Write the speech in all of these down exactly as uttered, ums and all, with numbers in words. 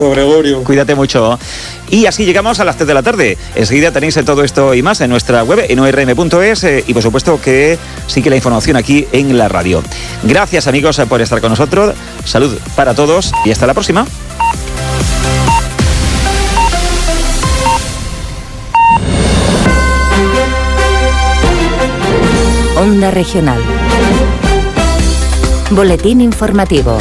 Gregorio. Cuídate mucho. Y así llegamos a las tres de la tarde. Enseguida tenéis todo esto y más en nuestra web, en o r m punto es, eh, y por supuesto que sí que la información aquí en la radio. Gracias, amigos, por estar con nosotros. Salud para todos y hasta la próxima. Onda Regional. Boletín informativo.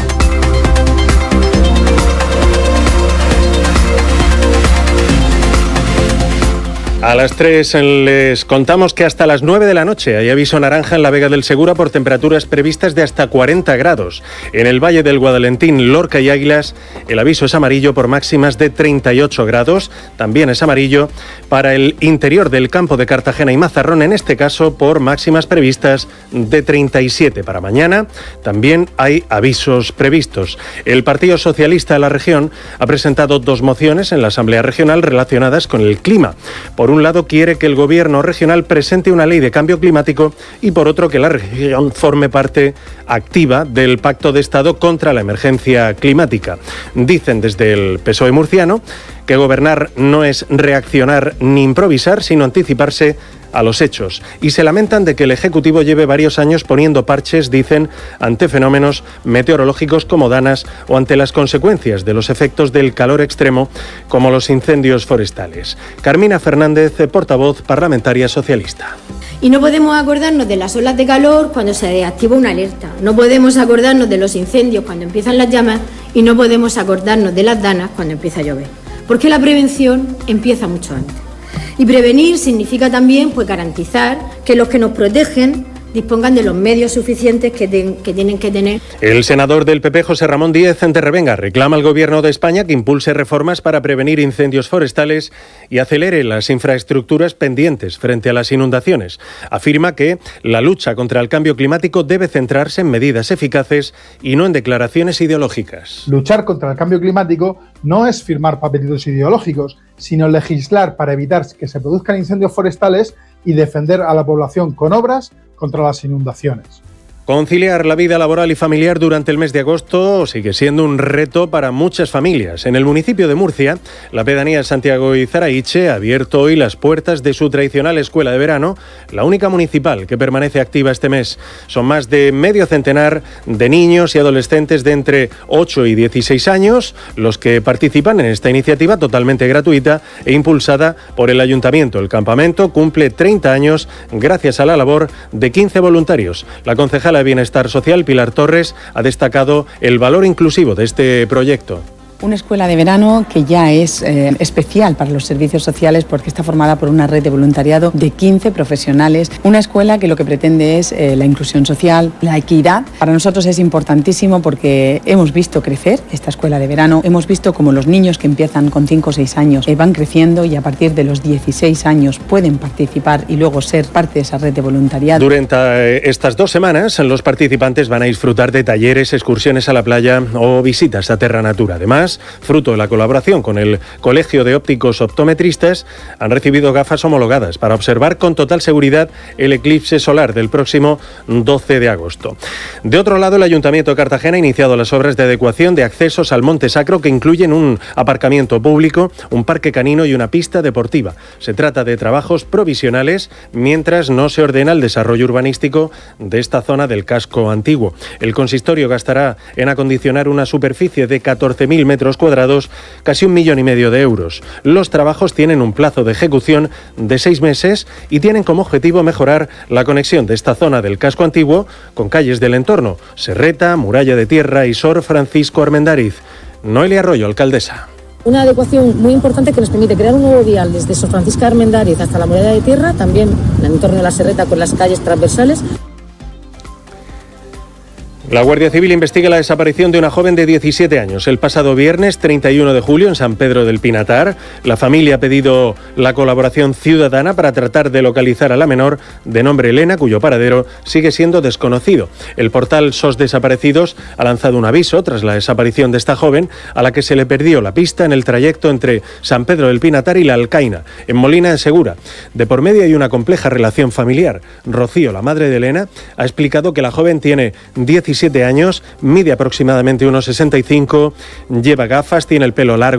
A las tres les contamos que hasta las nueve de la noche hay aviso naranja en la Vega del Segura por temperaturas previstas de hasta cuarenta grados. En el Valle del Guadalentín, Lorca y Águilas, el aviso es amarillo por máximas de treinta y ocho grados. También es amarillo para el interior del campo de Cartagena y Mazarrón, en este caso por máximas previstas de treinta y siete para mañana. También hay avisos previstos. El Partido Socialista de la región ha presentado dos mociones en la Asamblea Regional relacionadas con el clima. Por un lado, quiere que el Gobierno regional presente una ley de cambio climático y por otro, que la región forme parte activa del Pacto de Estado contra la emergencia climática. Dicen desde el P S O E murciano que gobernar no es reaccionar ni improvisar, sino anticiparse a los hechos, y se lamentan de que el Ejecutivo lleve varios años poniendo parches, dicen, ante fenómenos meteorológicos como danas o ante las consecuencias de los efectos del calor extremo como los incendios forestales. Carmina Fernández, portavoz parlamentaria socialista. Y no podemos acordarnos de las olas de calor cuando se activa una alerta, no podemos acordarnos de los incendios cuando empiezan las llamas y no podemos acordarnos de las danas cuando empieza a llover, porque la prevención empieza mucho antes. Y prevenir significa también pues, garantizar que los que nos protegen dispongan de los medios suficientes que, ten, que tienen que tener. El senador del P P, José Ramón Díez en Terrevenga, reclama al Gobierno de España que impulse reformas para prevenir incendios forestales y acelere las infraestructuras pendientes frente a las inundaciones. Afirma que la lucha contra el cambio climático debe centrarse en medidas eficaces y no en declaraciones ideológicas. Luchar contra el cambio climático no es firmar papelitos ideológicos, sino legislar para evitar que se produzcan incendios forestales y defender a la población con obras contra las inundaciones. Conciliar la vida laboral y familiar durante el mes de agosto sigue siendo un reto para muchas familias. En el municipio de Murcia, la pedanía Santiago Izaraiche ha abierto hoy las puertas de su tradicional escuela de verano, la única municipal que permanece activa este mes. Son más de medio centenar de niños y adolescentes de entre ocho y dieciséis años los que participan en esta iniciativa totalmente gratuita e impulsada por el Ayuntamiento. El campamento cumple treinta años gracias a la labor de quince voluntarios. La concejala de Bienestar Social, Pilar Torres, ha destacado el valor inclusivo de este proyecto. Una escuela de verano que ya es eh, especial para los servicios sociales porque está formada por una red de voluntariado de quince profesionales. Una escuela que lo que pretende es eh, la inclusión social, la equidad. Para nosotros es importantísimo porque hemos visto crecer esta escuela de verano. Hemos visto cómo los niños que empiezan con cinco o seis años eh, van creciendo y a partir de los dieciséis años pueden participar y luego ser parte de esa red de voluntariado. Durante estas dos semanas los participantes van a disfrutar de talleres, excursiones a la playa o visitas a Terra Natura. Además, fruto de la colaboración con el Colegio de Ópticos Optometristas, han recibido gafas homologadas para observar con total seguridad el eclipse solar del próximo doce de agosto. De otro lado, el Ayuntamiento de Cartagena ha iniciado las obras de adecuación de accesos al Monte Sacro que incluyen un aparcamiento público, un parque canino y una pista deportiva. Se trata de trabajos provisionales mientras no se ordena el desarrollo urbanístico de esta zona del casco antiguo. El consistorio gastará en acondicionar una superficie de catorce mil metros cuadrados, casi un millón y medio de euros. Los trabajos tienen un plazo de ejecución de seis meses y tienen como objetivo mejorar la conexión de esta zona del casco antiguo con calles del entorno, Serreta, Muralla de Tierra y Sor Francisco Armendáriz. Noelia Arroyo, alcaldesa. Una adecuación muy importante que nos permite crear un nuevo vial desde Sor Francisco Armendáriz hasta la Muralla de Tierra, también en el entorno de la Serreta con las calles transversales. La Guardia Civil investiga la desaparición de una joven de diecisiete años. El pasado viernes treinta y uno de julio en San Pedro del Pinatar, la familia ha pedido la colaboración ciudadana para tratar de localizar a la menor de nombre Elena, cuyo paradero sigue siendo desconocido. El portal S O S Desaparecidos ha lanzado un aviso tras la desaparición de esta joven, a la que se le perdió la pista en el trayecto entre San Pedro del Pinatar y La Alcaina, en Molina de Segura. De por medio hay una compleja relación familiar. Rocío, la madre de Elena, ha explicado que la joven tiene diecisiete veintisiete años, mide aproximadamente uno sesenta y cinco, lleva gafas, tiene el pelo largo